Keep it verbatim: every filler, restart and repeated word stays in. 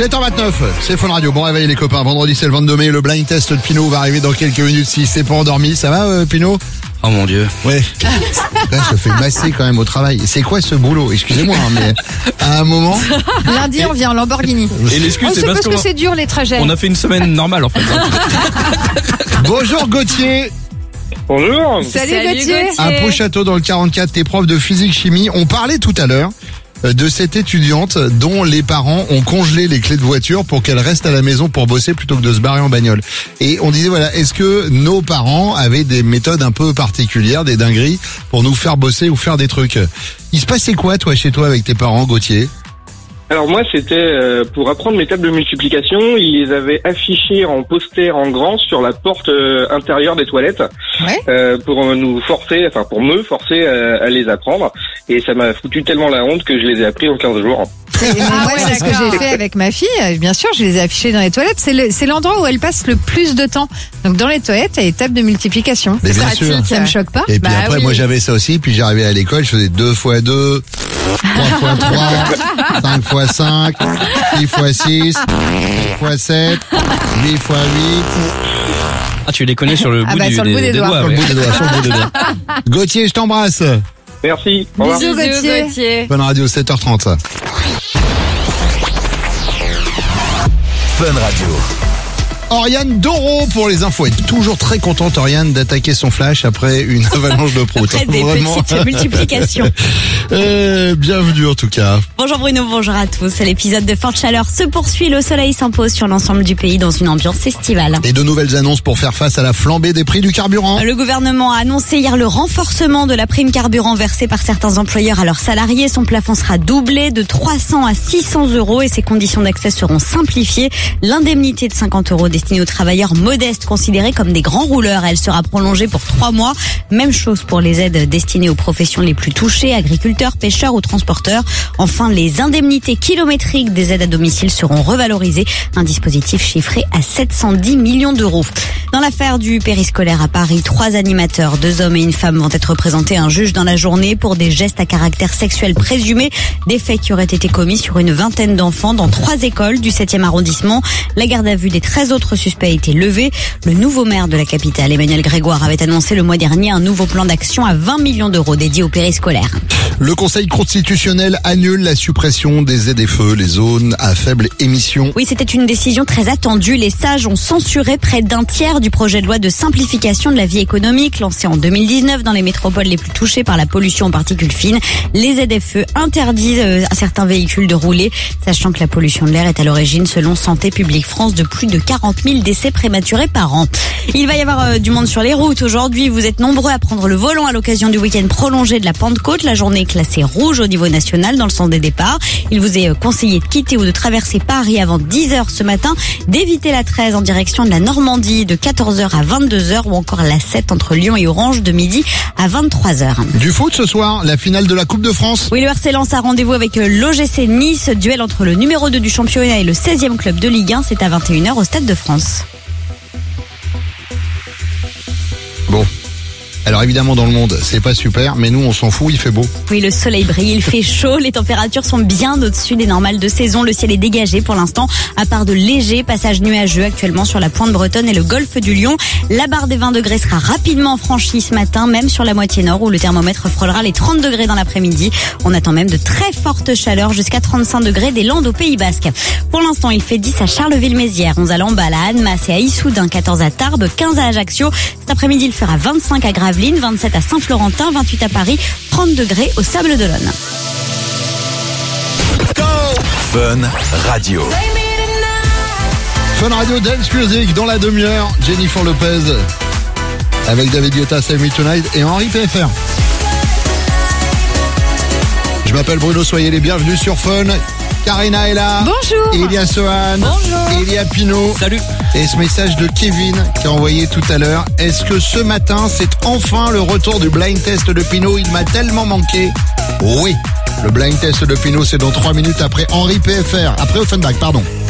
sept heures vingt-neuf, c'est Fun Radio. Bon réveil les copains, vendredi c'est le vingt-deux mai, le blind test de Pinot va arriver dans quelques minutes si c'est pas endormi. Ça va euh, Pinot ? Oh mon Dieu. Ouais. Là, je te fais masser quand même au travail. C'est quoi ce boulot ? Excusez-moi, hein, mais à un moment... Lundi, on vient en Lamborghini. Et l'excuse, Oh, c'est c'est parce parce que qu'on c'est dur les trajets. on a fait une semaine normale en fait. Bonjour Gauthier. Bonjour. Salut, Salut, Gauthier. Gauthier. À Pau-Château dans le quarante-quatre, t'es prof de physique-chimie. On parlait tout à l'heure de cette étudiante dont les parents ont congelé les clés de voiture pour qu'elle reste à la maison pour bosser plutôt que de se barrer en bagnole. Et on disait voilà, est-ce que nos parents avaient des méthodes un peu particulières, des dingueries pour nous faire bosser ou faire des trucs ? Il se passait quoi toi chez toi avec tes parents, Gauthier ? Alors moi, c'était euh, pour apprendre mes tables de multiplication. Ils les avaient affichées en poster en grand sur la porte euh, intérieure des toilettes Ouais. euh, pour nous forcer, enfin pour me forcer à, à les apprendre. Et ça m'a foutu tellement la honte que je les ai appris en quinze jours. Et moi, Ah ouais, c'est ce que d'accord. j'ai fait avec ma fille. Bien sûr, je les ai affichés dans les toilettes. C'est le, c'est l'endroit où elle passe le plus de temps. Donc dans les toilettes, il y a les tables de multiplication. Mais C'est bien pratique. sûr. Ça me choque pas. Et puis Bah après, oui. moi j'avais ça aussi, puis j'arrivais à l'école, je faisais deux fois deux, trois fois trois, cinq fois cinq, six fois six, sept fois sept, huit fois huit, Ah, tu les connais sur le Ah bout, bah, du, sur le bout des doigts. sur le ouais. bout des doigts, sur le bout des doigts. Gauthier, je t'embrasse. Merci. Au revoir. Bisous, Gauthier. Bonne radio, sept heures trente. Fun Radio. Oriane Doro pour les infos. Elle est toujours très contente, Oriane, d'attaquer son flash après une avalanche de prout. Après des petites multiplications. Euh, bienvenue en tout cas. Bonjour Bruno, bonjour à tous. L'épisode de forte chaleur se poursuit. Le soleil s'impose sur l'ensemble du pays dans une ambiance estivale. Et de nouvelles annonces pour faire face à la flambée des prix du carburant. Le gouvernement a annoncé hier le renforcement de la prime carburant versée par certains employeurs à leurs salariés. Son plafond sera doublé de trois cents à six cents euros et ses conditions d'accès seront simplifiées. L'indemnité de cinquante euros destinée aux travailleurs modestes considérés comme des grands rouleurs, elle sera prolongée pour trois mois. Même chose pour les aides destinées aux professions les plus touchées, agriculteurs, pêcheurs ou transporteurs. Enfin, les indemnités kilométriques des aides à domicile seront revalorisées. Un dispositif chiffré à sept cent dix millions d'euros. Dans l'affaire du périscolaire à Paris, trois animateurs, deux hommes et une femme vont être présentés à un juge dans la journée pour des gestes à caractère sexuel présumés, des faits qui auraient été commis sur une vingtaine d'enfants dans trois écoles du septième arrondissement. La garde à vue des treize autres suspects a été levée. Le nouveau maire de la capitale, Emmanuel Grégoire, avait annoncé le mois dernier un nouveau plan d'action à vingt millions d'euros dédié au périscolaire. Le Conseil constitutionnel annule la suppression des Z F E, les zones à faible émission. Oui, c'était une décision très attendue. Les sages ont censuré près d'un tiers du projet de loi de simplification de la vie économique lancé en deux mille dix-neuf dans les métropoles les plus touchées par la pollution en particules fines. Les Z F E interdisent à certains véhicules de rouler, sachant que la pollution de l'air est à l'origine, selon Santé publique France, de plus de quarante mille décès prématurés par an. Il va y avoir euh, du monde sur les routes. Aujourd'hui, vous êtes nombreux à prendre le volant à l'occasion du week-end prolongé de la Pentecôte. La journée est classée rouge au niveau national dans le sens des départs. Il vous est euh, conseillé de quitter ou de traverser Paris avant dix heures ce matin, d'éviter la treize en direction de la Normandie de quatorze heures à vingt-deux heures ou encore la sept entre Lyon et Orange de midi à vingt-trois heures. Du foot ce soir, la finale de la Coupe de France. Oui, le R C Lens a rendez-vous avec l'O G C Nice. Duel entre le numéro deux du championnat et le seizième club de Ligue un. C'est à vingt et une heures au Stade de France. Bon. Alors évidemment dans le monde, c'est pas super, mais nous on s'en fout, il fait beau. Oui, le soleil brille, il fait chaud, les températures sont bien au-dessus des normales de saison. Le ciel est dégagé pour l'instant, à part de légers passages nuageux actuellement sur la pointe bretonne et le golfe du Lion. La barre des vingt degrés sera rapidement franchie ce matin, même sur la moitié nord où le thermomètre frôlera les trente degrés dans l'après-midi. On attend même de très fortes chaleurs jusqu'à trente-cinq degrés des Landes au Pays Basque. Pour l'instant, il fait dix à Charleville-Mézières, onze à Lamballe, à Annemasse et à Issoudun, quatorze à Tarbes, quinze à Ajaccio. Cet après-midi, il fera vingt-cinq à Gravelines, vingt-sept à Saint-Florentin, vingt-huit à Paris, trente degrés au Sables-d'Olonne. Fun Radio. Fun Radio Dance Music dans la demi-heure, Jennifer Lopez avec David Guetta, Save Me Tonight et Henri P F R. Je m'appelle Bruno, soyez les bienvenus sur Fun. Karina est là. Bonjour. Il y a Sohan. Bonjour. Il y a Pinot. Salut. Et ce message de Kevin qui a envoyé tout à l'heure. Est-ce que ce matin, c'est enfin le retour du blind test de Pinot? Il m'a tellement manqué. Oui. Le blind test de Pinot, c'est dans trois minutes après Henri P F R. Après Offenbach, pardon.